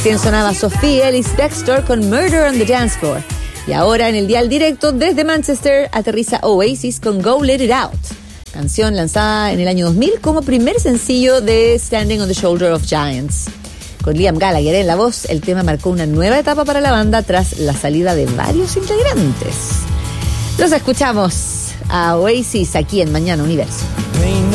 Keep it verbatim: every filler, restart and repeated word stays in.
Recién sonaba Sophie Ellis-Bextor con Murder on the Dance Floor. Y ahora en el dial directo desde Manchester aterriza Oasis con Go Let It Out, canción lanzada en el año dos mil como primer sencillo de Standing on the Shoulder of Giants. Con Liam Gallagher en la voz, el tema marcó una nueva etapa para la banda tras la salida de varios integrantes. Los escuchamos a Oasis aquí en Mañana Universo.